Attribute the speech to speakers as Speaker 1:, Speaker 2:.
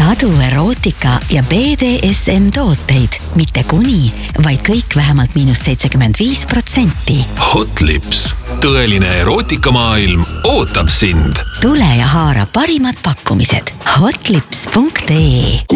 Speaker 1: Sadu erootika ja BDSM tooteid. Mitte kuni, vaid kõik vähemalt -75%.
Speaker 2: Hot Lips. Tõeline erootikamaailm ootab sind.
Speaker 1: Tule ja haara parimad pakkumised. hotlips.ee